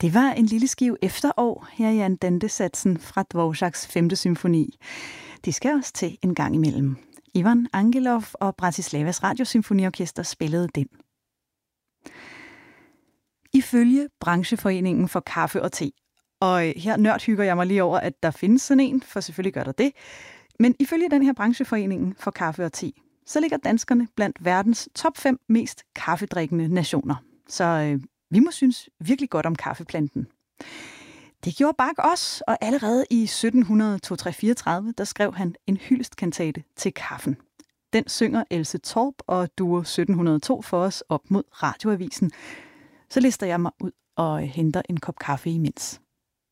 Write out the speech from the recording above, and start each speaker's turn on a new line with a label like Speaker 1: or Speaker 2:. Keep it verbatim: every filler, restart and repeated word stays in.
Speaker 1: Det var en lille skive efterår her i Andante-satsen fra Dvořáks femte symfoni. De skal også til en gang imellem. Ivan Angelov og Bratislavas Radiosymfoniorkester spillede den. Ifølge brancheforeningen for kaffe og te, og her nørdhygger jeg mig lige over, at der findes sådan en, for selvfølgelig gør der det, men ifølge den her brancheforeningen for kaffe og te, så ligger danskerne blandt verdens top fem mest kaffedrikkende nationer. Så øh, vi må synes virkelig godt om kaffeplanten. Det gjorde Bach også, og allerede i sytten fireogtredive, der skrev han en hyldestkantate til kaffen. Den synger Else Torp og Duo sytten hundrede og to for os op mod Radioavisen. Så lister jeg mig ud og henter en kop kaffe imens.